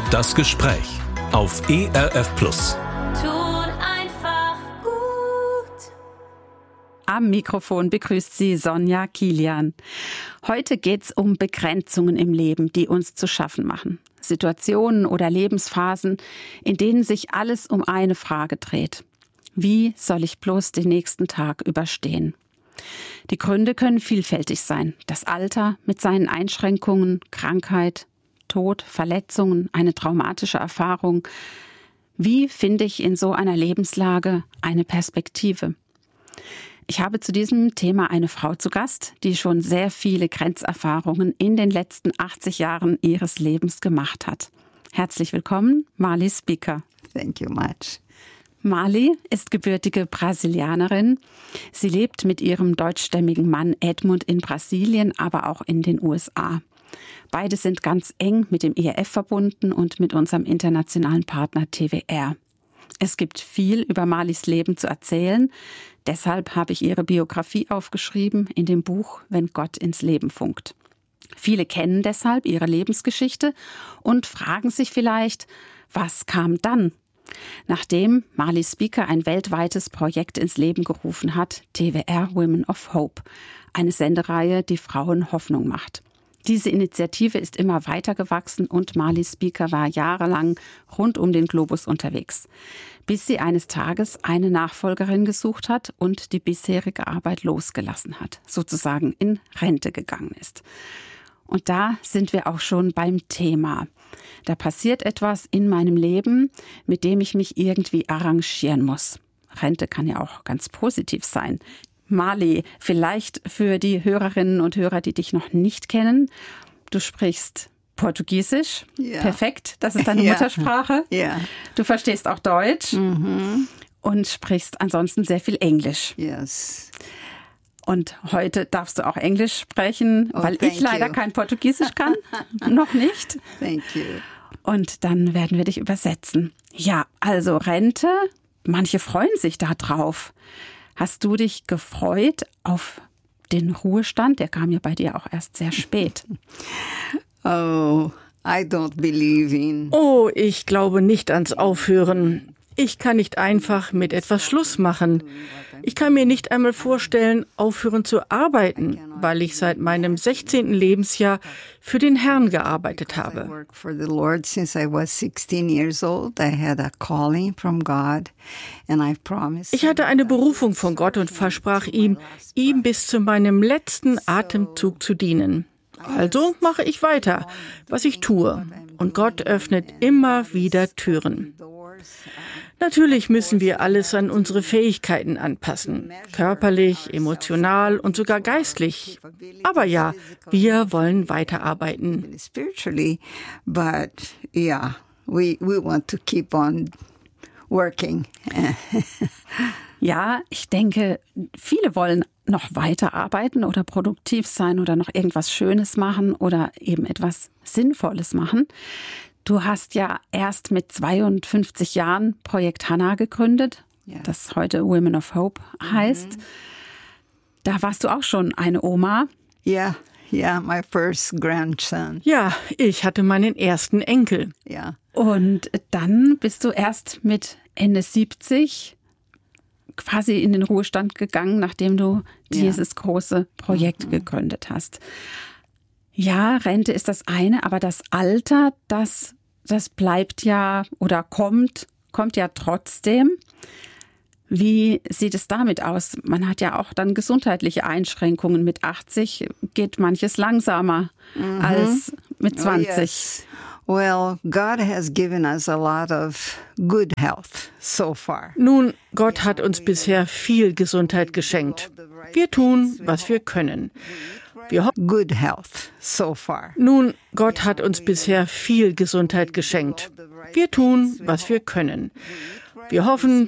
Das Gespräch auf ERF Plus. Tut einfach gut. Am Mikrofon begrüßt Sie Sonja Kilian. Heute geht's um Begrenzungen im Leben, die uns zu schaffen machen. Situationen oder Lebensphasen, in denen sich alles um eine Frage dreht. Wie soll ich bloß den nächsten Tag überstehen? Die Gründe können vielfältig sein. Das Alter mit seinen Einschränkungen, Krankheit, Tod, Verletzungen, eine traumatische Erfahrung. Wie finde ich in so einer Lebenslage eine Perspektive? Ich habe zu diesem Thema eine Frau zu Gast, die schon sehr viele Grenzerfahrungen in den letzten 80 Jahren ihres Lebens gemacht hat. Herzlich willkommen, Marli Speaker. Thank you much. Marli ist gebürtige Brasilianerin. Sie lebt mit ihrem deutschstämmigen Mann Edmund in Brasilien, aber auch in den USA. Beide sind ganz eng mit dem ERF verbunden und mit unserem internationalen Partner TWR. Es gibt viel über Marlis Leben zu erzählen. Deshalb habe ich ihre Biografie aufgeschrieben in dem Buch Wenn Gott ins Leben funkt. Viele kennen deshalb ihre Lebensgeschichte und fragen sich vielleicht, was kam dann? Nachdem Marli Speaker ein weltweites Projekt ins Leben gerufen hat, TWR Women of Hope, eine Sendereihe, die Frauen Hoffnung macht. Diese Initiative ist immer weiter gewachsen und Marli Speaker war jahrelang rund um den Globus unterwegs, bis sie eines Tages eine Nachfolgerin gesucht hat und die bisherige Arbeit losgelassen hat, sozusagen in Rente gegangen ist. Und da sind wir auch schon beim Thema. Da passiert etwas in meinem Leben, mit dem ich mich irgendwie arrangieren muss. Rente kann ja auch ganz positiv sein. Marli, vielleicht für die Hörerinnen und Hörer, die dich noch nicht kennen. Du sprichst Portugiesisch. Ja. Perfekt, das ist deine Muttersprache. Ja. Du verstehst auch Deutsch und sprichst ansonsten sehr viel Englisch. Yes. Und heute darfst du auch Englisch sprechen, weil ich thank leider you. kein Portugiesisch kann. Noch nicht. Thank you. Und dann werden wir dich übersetzen. Ja, also Rente, manche freuen sich da drauf. Hast du dich gefreut auf den Ruhestand? Der kam ja bei dir auch erst sehr spät. Oh, I don't believe in. Oh, ich glaube nicht ans Aufhören. Ich kann nicht einfach mit etwas Schluss machen. Ich kann mir nicht einmal vorstellen, aufhören zu arbeiten, weil ich seit meinem 16. Lebensjahr für den Herrn gearbeitet I habe. work for the Lord since I was 16 years old. I had a calling from God and I promised. Ich hatte eine Berufung von Gott und versprach ihm bis zu meinem letzten Atemzug zu dienen. Also mache ich weiter, was ich tue. Und Gott öffnet immer wieder Türen. Natürlich müssen wir alles an unsere Fähigkeiten anpassen. Körperlich, emotional und sogar geistlich. Aber ja, wir wollen weiterarbeiten. Spiritually, but yeah, we want to keep on working. Ja, ich denke, viele wollen noch weiterarbeiten oder produktiv sein oder noch irgendwas Schönes machen oder eben etwas Sinnvolles machen. Du hast ja erst mit 52 Jahren Projekt Hannah gegründet, das heute Women of Hope heißt. Da warst du auch schon eine Oma. Yeah, my first grandson. Ja, ich hatte meinen ersten Enkel. Yeah. Und dann bist du erst mit Ende 70 quasi in den Ruhestand gegangen, nachdem du dieses große Projekt gegründet hast. Ja, Rente ist das eine, aber das Alter, das bleibt ja oder kommt ja trotzdem. Wie sieht es damit aus? Man hat ja auch dann gesundheitliche Einschränkungen. Mit 80 geht manches langsamer als mit 20. Oh, yes. Well, God has given us a lot of good health so far. Nun, Gott hat uns bisher viel Gesundheit geschenkt. Wir tun, was wir können. Good health so far. Nun, Gott hat uns bisher viel Gesundheit geschenkt. Wir tun, was wir können. Wir hoffen,